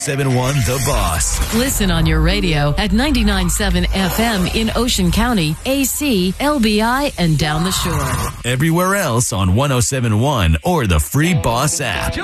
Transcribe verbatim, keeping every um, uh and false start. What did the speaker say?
seven one The Boss. Listen on your radio at ninety-nine point seven F M in Ocean County, A C, L B I, and down the shore. Everywhere else on one oh seven point one or the free Boss app.